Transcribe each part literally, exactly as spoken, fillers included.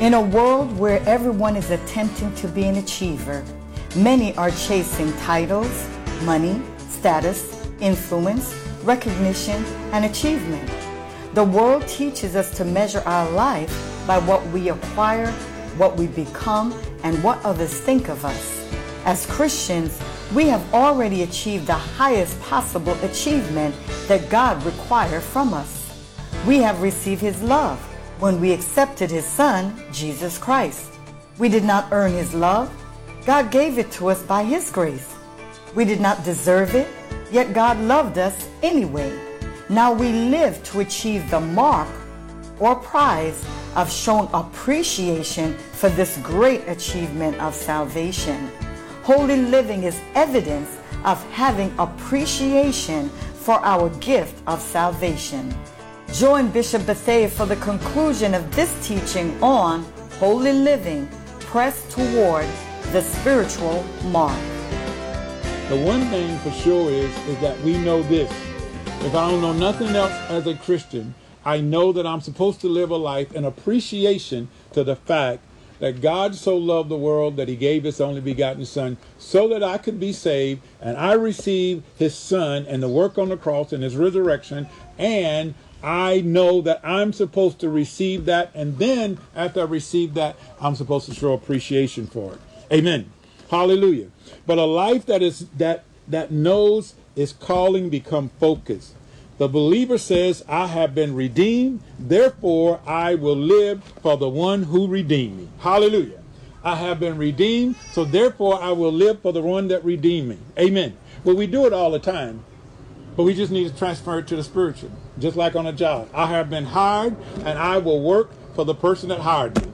In a world where everyone is attempting to be an achiever, many are chasing titles, money, status, influence, recognition, and achievement. The world teaches us to measure our life by what we acquire, what we become, and what others think of us. As Christians, we have already achieved the highest possible achievement that God required from us. We have received His love when we accepted His Son, Jesus Christ. We did not earn His love. God gave it to us by His grace. We did not deserve it, yet God loved us anyway. Now we live to achieve the mark or prize of showing appreciation for this great achievement of salvation. Holy living is evidence of having appreciation for our gift of salvation. Join Bishop Bethea for the conclusion of this teaching on holy living, pressed toward the spiritual mark. The one thing for sure is, is that we know this. If I don't know nothing else as a Christian, I know that I'm supposed to live a life in appreciation to the fact that God so loved the world that He gave His only begotten Son so that I could be saved, and I receive His Son and the work on the cross and His resurrection, and I know that I'm supposed to receive that, and then after I receive that, I'm supposed to show appreciation for it. Amen. Hallelujah. But a life that is that that knows its calling become focused. The believer says, I have been redeemed, therefore I will live for the one who redeemed me. Hallelujah. I have been redeemed, so therefore I will live for the one that redeemed me. Amen. Well, we do it all the time, but we just need to transfer it to the spiritual, just like on a job. I have been hired, and I will work for the person that hired me.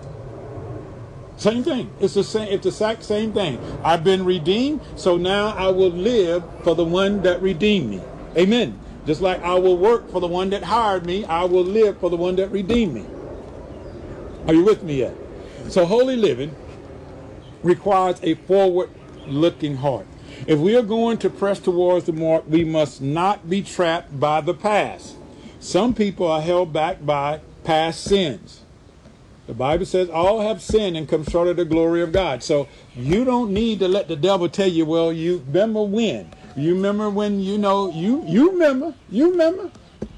Same thing. It's the same. It's the exact same thing. I've been redeemed, so now I will live for the one that redeemed me. Amen. Just like I will work for the one that hired me, I will live for the one that redeemed me. Are you with me yet? So holy living requires a forward-looking heart. If we are going to press towards the mark, we must not be trapped by the past. Some people are held back by past sins. The Bible says all have sinned and come short of the glory of God. So you don't need to let the devil tell you, well, you remember when? You remember when, you know, you, you remember, you remember.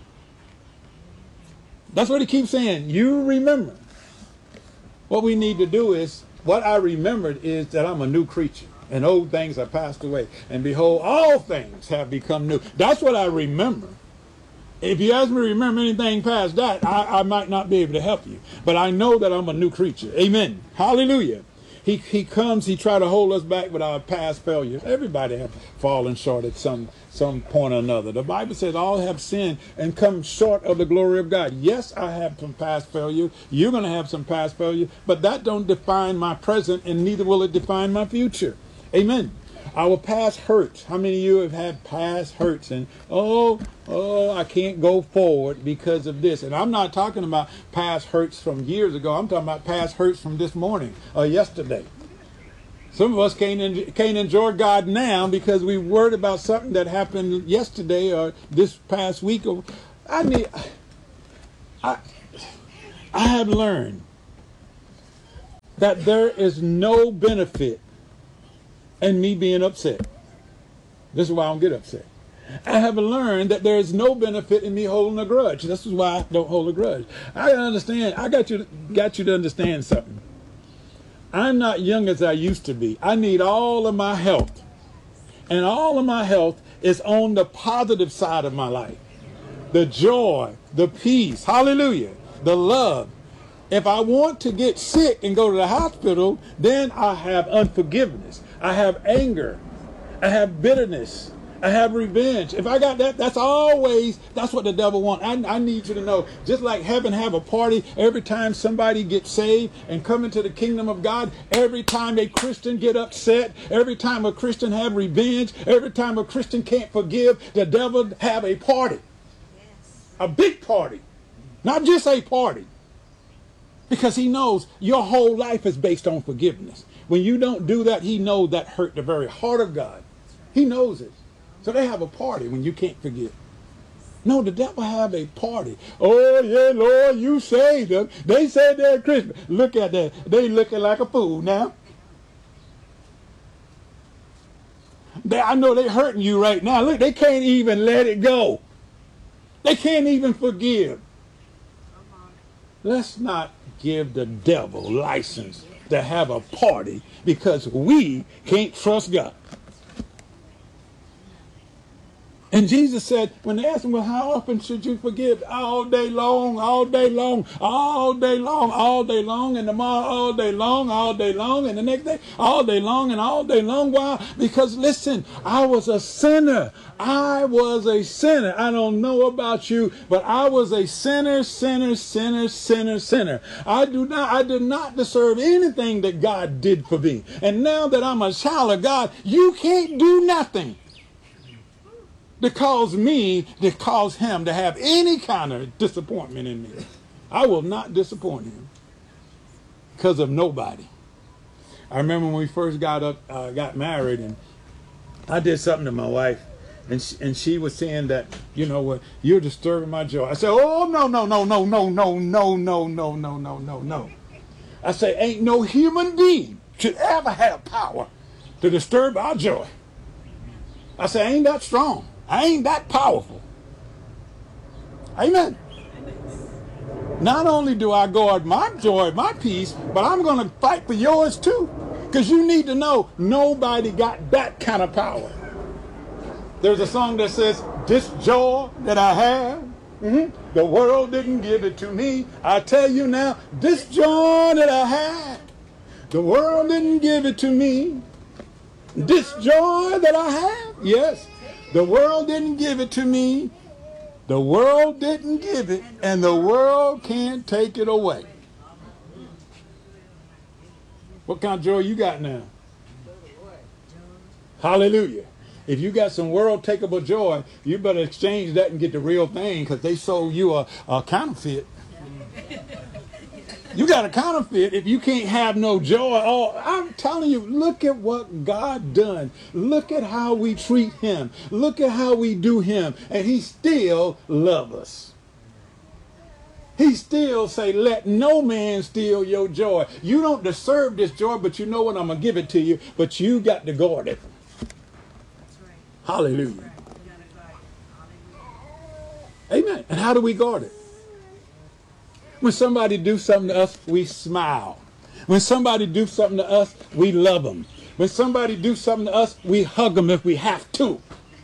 That's what he keeps saying. You remember. What we need to do is, what I remembered is that I'm a new creature. And old things have passed away. And behold, all things have become new. That's what I remember. If you ask me to remember anything past that, I, I might not be able to help you. But I know that I'm a new creature. Amen. Hallelujah. He, he comes, he tries to hold us back with our past failures. Everybody has fallen short at some, some point or another. The Bible says all have sinned and come short of the glory of God. Yes, I have some past failure. You're going to have some past failure. But that don't define my present, and neither will it define my future. Amen. Our past hurts. How many of you have had past hurts? And, oh, oh, I can't go forward because of this. And I'm not talking about past hurts from years ago. I'm talking about past hurts from this morning or yesterday. Some of us can't, en- can't enjoy God now because we worried about something that happened yesterday or this past week. I mean, I, I have learned that there is no benefit and me being upset. This is why I don't get upset. I have learned that there is no benefit in me holding a grudge. This is why I don't hold a grudge. I understand. I got you, to, got you to understand something. I'm not young as I used to be. I need all of my health. And all of my health is on the positive side of my life. The joy, the peace, hallelujah, the love. If I want to get sick and go to the hospital, then I have unforgiveness. I have anger. I have bitterness. I have revenge. If I got that, that's always, that's what the devil wants. I, I need you to know, just like heaven have a party every time somebody gets saved and come into the kingdom of God, every time a Christian get upset, every time a Christian have revenge, every time a Christian can't forgive, the devil have a party. Yes. A big party. Not just a party. Because he knows your whole life is based on forgiveness. When you don't do that, he knows that hurt the very heart of God. He knows it. So they have a party when you can't forgive. No, the devil have a party. Oh, yeah, Lord, you saved them. They said they're Christian. Look at that. They looking like a fool now. They, I know they hurting you right now. Look, they can't even let it go. They can't even forgive. Let's not give the devil license to have a party because we can't trust God. And Jesus said, when they asked him, well, how often should you forgive? All day long, all day long, all day long, all day long, and tomorrow all day long, all day long, and the next day all day long, and all day long. Why? Because listen, I was a sinner. I was a sinner. I don't know about you, but I was a sinner, sinner, sinner, sinner, sinner. I do not, I did not deserve anything that God did for me. And now that I'm a child of God, you can't do nothing to cause me, to cause him to have any kind of disappointment in me. I will not disappoint him because of nobody. I remember when we first got up, uh, got married, and I did something to my wife, and she, and she was saying that, you know what, you're disturbing my joy. I said, oh, no, no, no, no, no, no, no, no, no, no, no, no, no. I say, ain't no human being should ever have power to disturb our joy. I say, I ain't that strong. I ain't that powerful. Amen. Not only do I guard my joy, my peace, but I'm going to fight for yours too. Because you need to know nobody got that kind of power. There's a song that says, this joy that I have, mm-hmm, the world didn't give it to me. I tell you now, this joy that I have, the world didn't give it to me. This joy that I have, yes. The world didn't give it to me. The world didn't give it, and the world can't take it away. What kind of joy you got now? Hallelujah. If you got some world-takeable joy, you better exchange that and get the real thing, because they sold you a, a counterfeit. You got a counterfeit if you can't have no joy. Oh, I'm telling you, look at what God done. Look at how we treat him. Look at how we do him. And he still loves us. He still say, let no man steal your joy. You don't deserve this joy, but you know what? I'm going to give it to you. But you got to guard it. That's right. Hallelujah. That's right. Amen. And how do we guard it? When somebody do something to us, we smile. When somebody do something to us, we love them. When somebody do something to us, we hug them if we have to.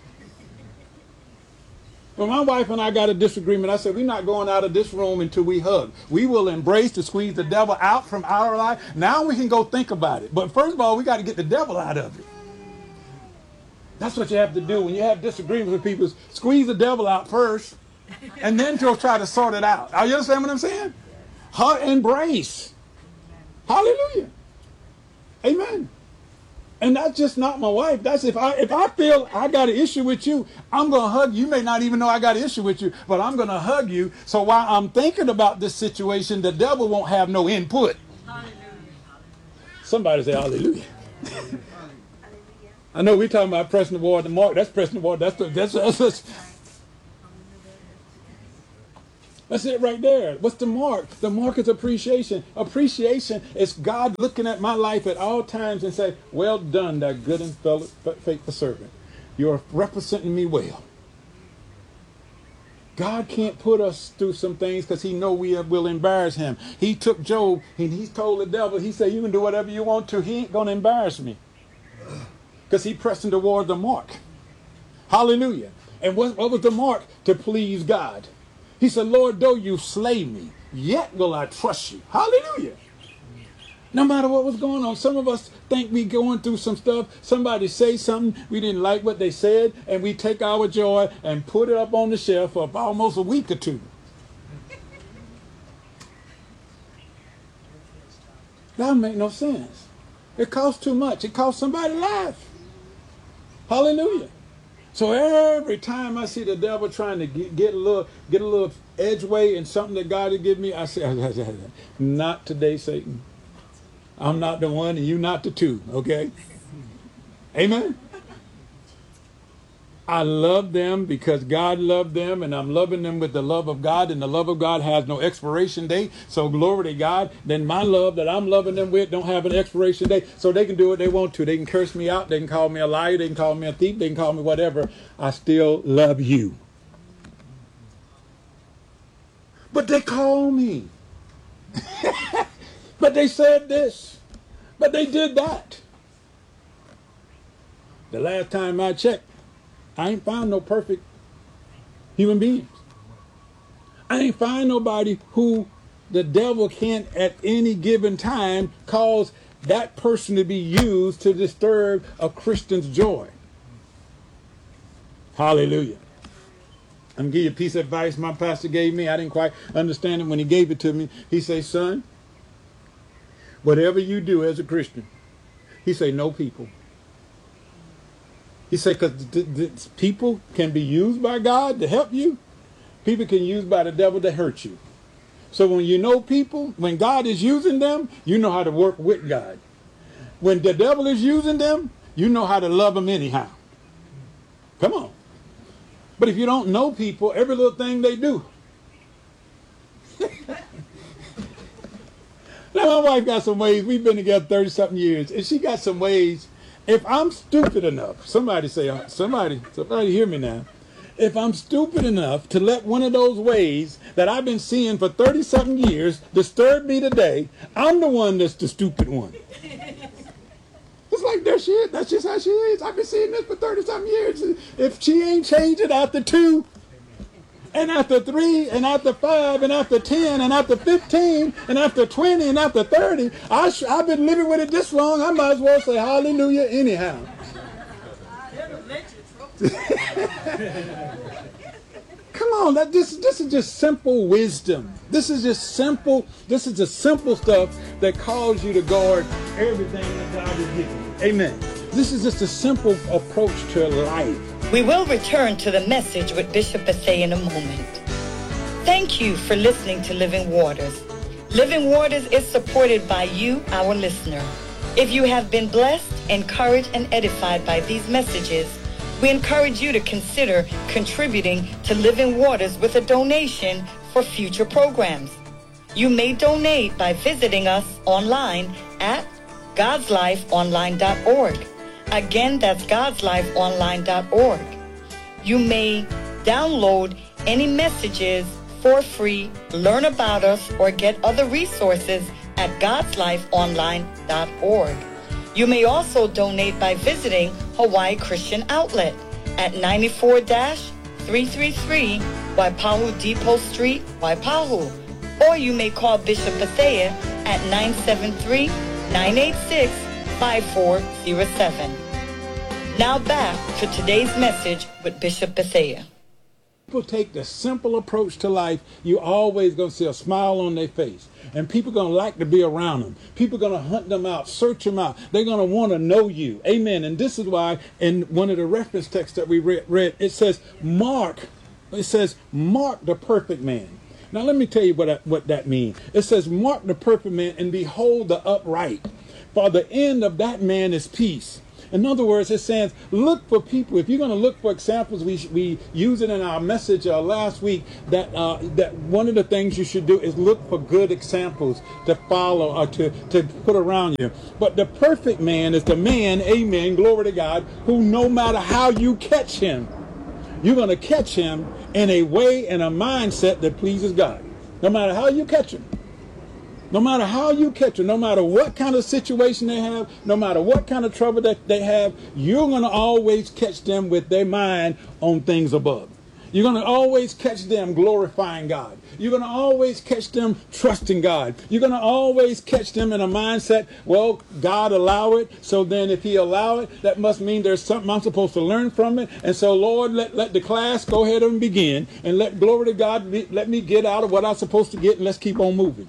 When my wife and I got a disagreement, I said, we're not going out of this room until we hug. We will embrace to squeeze the devil out from our life. Now we can go think about it. But first of all, we got to get the devil out of it. That's what you have to do when you have disagreements with people. Squeeze the devil out first. And then to try to sort it out. Are you understand what I'm saying? Hug, embrace. Hallelujah. Amen. And that's just not my wife. That's if I if I feel I got an issue with you, I'm going to hug you. You may not even know I got an issue with you, but I'm going to hug you. So while I'm thinking about this situation, the devil won't have no input. Hallelujah. Somebody say hallelujah. I know we're talking about pressing the ward the mark. That's pressing the ward. That's the, that's, that's, that's That's it right there. What's the mark? The mark is appreciation. Appreciation is God looking at my life at all times and say, well done, thou good and faithful servant. You're representing me well. God can't put us through some things because he know we will embarrass him. He took Job and he told the devil, he said, you can do whatever you want to. He ain't going to embarrass me. Because he pressing toward the mark. Hallelujah. And what, what was the mark? To please God. He said, Lord, though you slay me, yet will I trust you. Hallelujah. No matter what was going on, some of us think we going through some stuff. Somebody say something, we didn't like what they said, and we take our joy and put it up on the shelf for almost a week or two. That don't make no sense. It costs too much. It costs somebody life. Hallelujah. So every time I see the devil trying to get, get a little get a little edgeway in something that God had given me, I say, not today, Satan. I'm not the one and you not the two, okay? Amen? I love them because God loved them, and I'm loving them with the love of God, and the love of God has no expiration date. So glory to God. Then my love that I'm loving them with don't have an expiration date, so they can do what they want to. They can curse me out. They can call me a liar. They can call me a thief. They can call me whatever. I still love you. But they call me. But they said this. But they did that. The last time I checked, I ain't found no perfect human beings. I ain't find nobody who the devil can't at any given time cause that person to be used to disturb a Christian's joy. Hallelujah. I'm going to give you a piece of advice my pastor gave me. I didn't quite understand it when he gave it to me. He said, son, whatever you do as a Christian, he said, know people. He said, because th- th- people can be used by God to help you. People can be used by the devil to hurt you. So when you know people, when God is using them, you know how to work with God. When the devil is using them, you know how to love them anyhow. Come on. But if you don't know people, every little thing they do. Now, my wife got some ways. We've been together thirty-something years, and she got some ways. If I'm stupid enough, somebody say, somebody, somebody hear me now. If I'm stupid enough to let one of those ways that I've been seeing for thirty-something years disturb me today, I'm the one that's the stupid one. It's like, there she is. That's just how she is. I've been seeing this for thirty-something years. If she ain't changed it after two, and after three, and after five, and after ten, and after fifteen, and after twenty, and after thirty, I sh- I've been living with it this long, I might as well say hallelujah anyhow. Come on, that this this is just simple wisdom. This is just simple. This is the simple stuff that calls you to guard everything that God has given you. Amen. This is just a simple approach to life. We will return to the message with Bishop Bethea in a moment. Thank you for listening to Living Waters. Living Waters is supported by you, our listener. If you have been blessed, encouraged, and edified by these messages, we encourage you to consider contributing to Living Waters with a donation for future programs. You may donate by visiting us online at gods life online dot org. Again, that's gods life online dot org. You may download any messages for free, learn about us, or get other resources at gods life online dot org. You may also donate by visiting Hawaii Christian Outlet at ninety-four three thirty-three Waipahu Depot Street, Waipahu. Or you may call Bishop Bethea at nine seven three, nine eight six, five four zero seven. Now back to today's message with Bishop Bethea. People take the simple approach to life, you always going to see a smile on their face. And people going to like to be around them. People going to hunt them out, search them out. They're going to want to know you. Amen. And this is why in one of the reference texts that we read, read it says, mark, it says, mark the perfect man. Now let me tell you what, I, what that means. It says, mark the perfect man and behold the upright. For the end of that man is peace. In other words, it says, look for people. If you're going to look for examples, we we use it in our message uh, last week, that uh, that one of the things you should do is look for good examples to follow or to, to put around you. But the perfect man is the man, amen, glory to God, who no matter how you catch him, you're going to catch him in a way and a mindset that pleases God. No matter how you catch him. No matter how you catch them, no matter what kind of situation they have, no matter what kind of trouble that they have, you're going to always catch them with their mind on things above. You're going to always catch them glorifying God. You're going to always catch them trusting God. You're going to always catch them in a mindset, well, God allow it. So then if he allow it, that must mean there's something I'm supposed to learn from it. And so, Lord, let, let the class go ahead and begin. And let glory to God, let me get out of what I'm supposed to get, and let's keep on moving.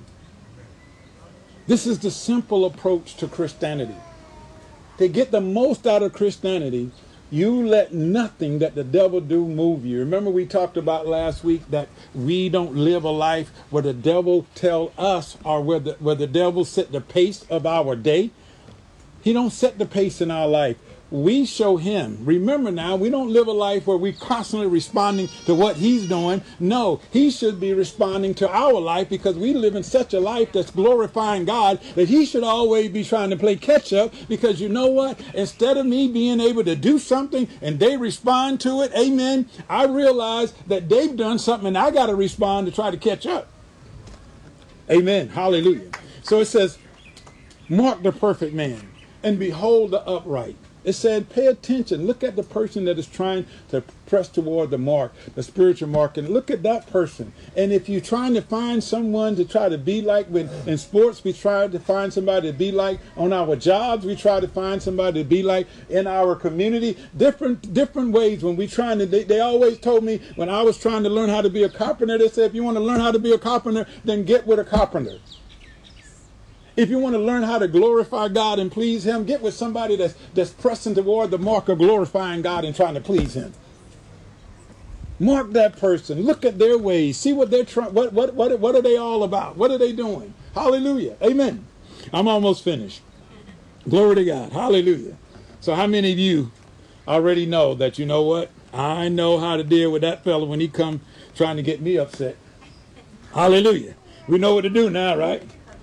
This is the simple approach to Christianity. To get the most out of Christianity, you let nothing that the devil do move you. Remember we talked about last week that we don't live a life where the devil tell us or where the, where the devil set the pace of our day. He don't set the pace in our life. we show him. Remember now, we don't live a life where we're constantly responding to what he's doing. No, he should be responding to our life, because we live in such a life that's glorifying God that he should always be trying to play catch up. Because you know what? Instead of me being able to do something and they respond to it, amen, I realize that they've done something and I got to respond to try to catch up. Amen. Hallelujah. So it says, mark the perfect man and behold the upright. It said, pay attention. Look at the person that is trying to press toward the mark, the spiritual mark, and look at that person. And if you're trying to find someone to try to be like, when in sports, we try to find somebody to be like on our jobs. We try to find somebody to be like in our community. Different different ways when we trying to, they, they always told me when I was trying to learn how to be a carpenter, they said, if you want to learn how to be a carpenter, then get with a carpenter. If you want to learn how to glorify God and please him, get with somebody that's that's pressing toward the mark of glorifying God and trying to please him. Mark that person. Look at their ways. See what they're trying. What, what, what, what are they all about? What are they doing? Hallelujah. Amen. I'm almost finished. Glory to God. Hallelujah. So how many of you already know that, you know what? I know how to deal with that fella when he come trying to get me upset. Hallelujah. We know what to do now, right?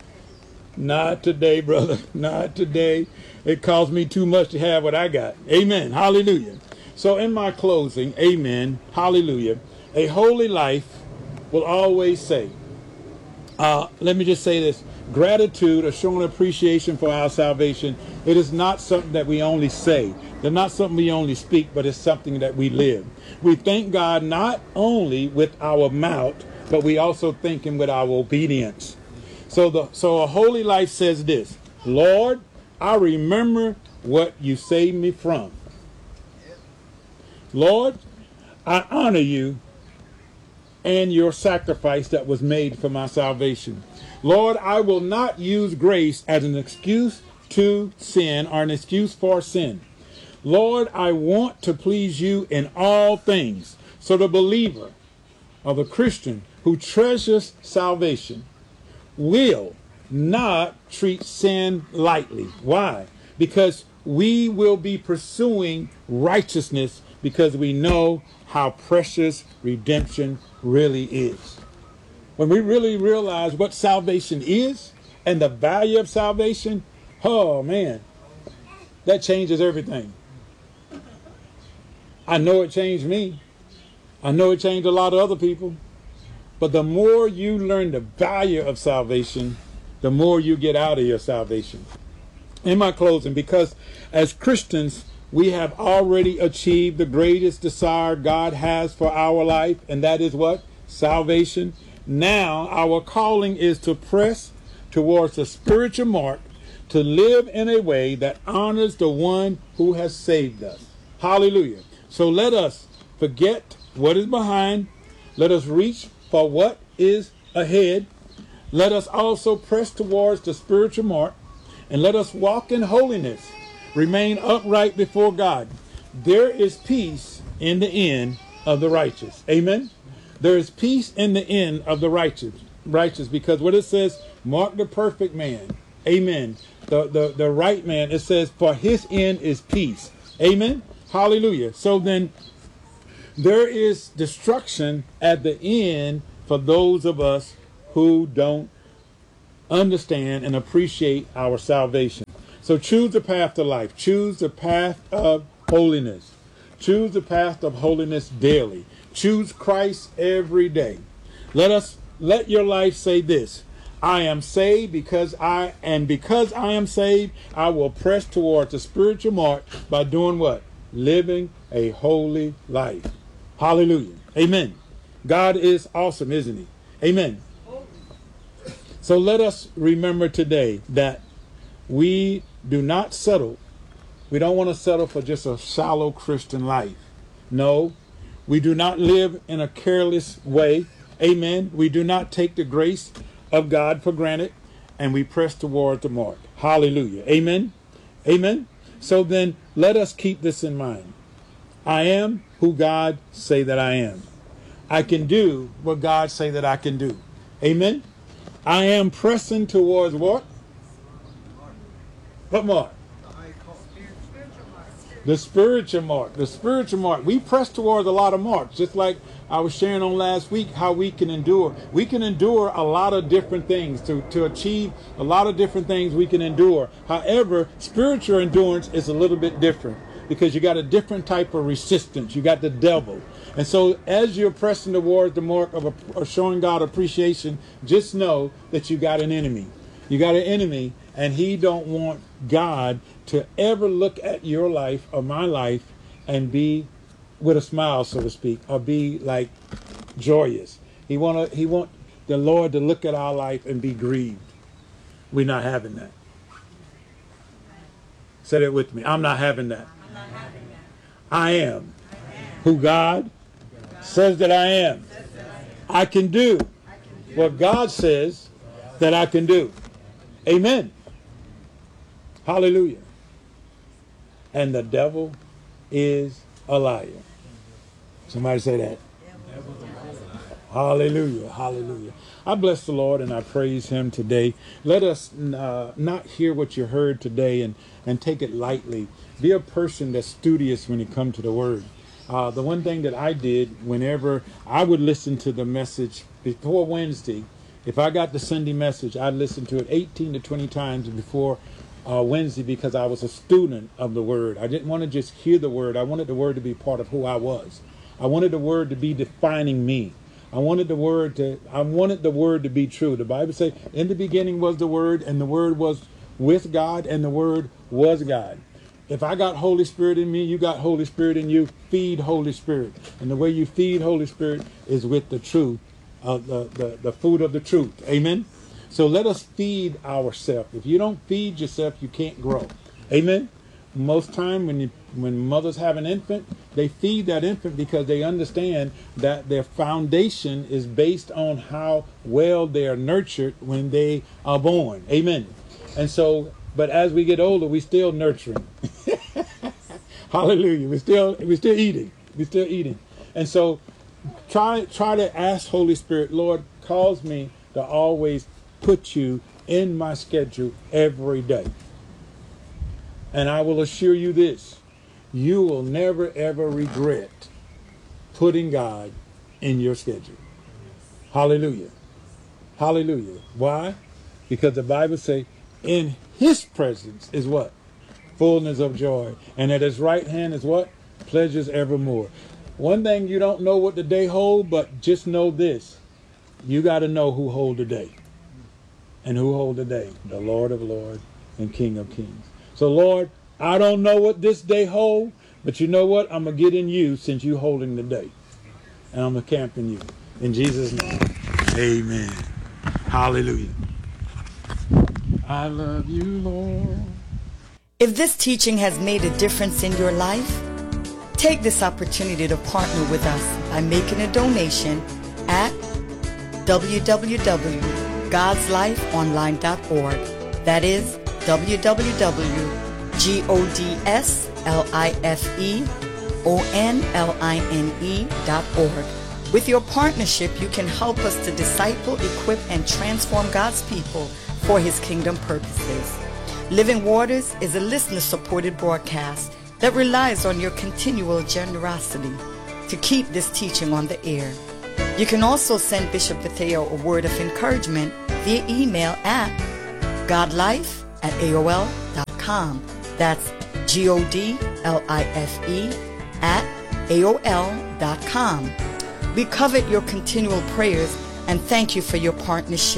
Not today, brother. Not today. It costs me too much to have what I got. Amen. Hallelujah. So in my closing, amen. Hallelujah. A holy life will always say, uh, let me just say this. Gratitude or showing appreciation for our salvation, it is not something that we only say. It's not something we only speak, but it's something that we live. We thank God not only with our mouth, but we also thank him with our obedience. So the so a holy life says this: Lord, I remember what you saved me from. Lord, I honor you and your sacrifice that was made for my salvation. Lord, I will not use grace as an excuse to sin or an excuse for sin. Lord, I want to please you in all things. So the believer or the Christian who treasures salvation will not treat sin lightly. Why? Because we will be pursuing righteousness because we know how precious redemption really is. When we really realize what salvation is and the value of salvation, oh man, that changes everything. I know it changed me. I know it changed a lot of other people. But the more you learn the value of salvation, the more you get out of your salvation. In my closing, because as Christians, we have already achieved the greatest desire God has for our life, and that is what? Salvation. Now, our calling is to press towards the spiritual mark, to live in a way that honors the one who has saved us. Hallelujah. So let us forget what is behind. Let us reach for what is ahead. Let us also press towards the spiritual mark, and let us walk in holiness. Remain upright before God. There is peace in the end of the righteous. Amen. There is peace in the end of the righteous. Righteous, because what it says, mark the perfect man. Amen. The, the, the right man, it says, for his end is peace. Amen. Hallelujah. So then there is destruction at the end for those of us who don't understand and appreciate our salvation. So choose the path to life. Choose the path of holiness. Choose the path of holiness daily. Choose Christ every day. Let us let your life say this: I am saved because I and because I am saved, I will press towards the spiritual mark by doing what? Living a holy life. Hallelujah. Amen. God is awesome, isn't he? Amen. So let us remember today that we do not settle. We don't want to settle for just a shallow Christian life. No, we do not live in a careless way. Amen. We do not take the grace of God for granted, and we press toward the mark. Hallelujah. Amen. Amen. So then let us keep this in mind. I am who God say that I am. I can do what God say that I can do. Amen. I am pressing towards what? What more? The spiritual mark, the spiritual mark. We press towards a lot of marks, just like I was sharing on last week, how we can endure. We can endure a lot of different things to, to achieve a lot of different things we can endure. However, spiritual endurance is a little bit different because you got a different type of resistance. You got the devil. And so as you're pressing towards the mark of, a, of showing God appreciation, just know that you got an enemy. You got an enemy, and he don't want God to ever look at your life or my life and be with a smile, so to speak, or be like joyous. He want to, he want the Lord to look at our life and be grieved. We're not having that. Say that with me. I'm not having that. I'm not having that. I am, I am who God says that I am. I can do what God says that I can do. Amen. Hallelujah. And the devil is a liar. Somebody say that. Hallelujah. Hallelujah. I bless the Lord and I praise him today. Let us uh, not hear what you heard today and, and take it lightly. Be a person that's studious when it comes to the word. Uh, the one thing that I did whenever I would listen to the message before Wednesday, if I got the Sunday message, I'd listen to it eighteen to twenty times before uh, Wednesday because I was a student of the word. I didn't want to just hear the word. I wanted the word to be part of who I was. I wanted the word to be defining me. I wanted the word to, I wanted the word to be true. The Bible says, in the beginning was the word, and the word was with God, and the word was God. If I got Holy Spirit in me, you got Holy Spirit in you, feed Holy Spirit. And the way you feed Holy Spirit is with the truth, uh, the, the, the food of the truth. Amen? So let us feed ourselves. If you don't feed yourself, you can't grow. Amen? Most time when you, when mothers have an infant, they feed that infant because they understand that their foundation is based on how well they are nurtured when they are born. Amen. And so, but as we get older, we still nurturing. Hallelujah. We're still, we're still eating. We're still eating. And so try, try to ask Holy Spirit, Lord, cause me to always put you in my schedule every day. And I will assure you this, you will never, ever regret putting God in your schedule. Hallelujah. Hallelujah. Why? Because the Bible says, in his presence is what? Fullness of joy. And at his right hand is what? Pleasures evermore. One thing, you don't know what the day holds, but just know this. You got to know who hold the day. And who hold the day? The Lord of Lords and King of Kings. So, Lord, I don't know what this day holds, but you know what? I'm going to get in you since you're holding the day. And I'm going to camp in you. In Jesus' name, amen. Hallelujah. I love you, Lord. If this teaching has made a difference in your life, take this opportunity to partner with us by making a donation at w w w dot gods life online dot org. That is w w w dot gods life dot org. With your partnership, you can help us to disciple, equip, and transform God's people for his kingdom purposes. Living Waters is a listener-supported broadcast that relies on your continual generosity to keep this teaching on the air. You can also send Bishop Bethea a word of encouragement via email at godlife at A O L dot com. That's G O D L I F E at A O L dot com. We covet your continual prayers and thank you for your partnership.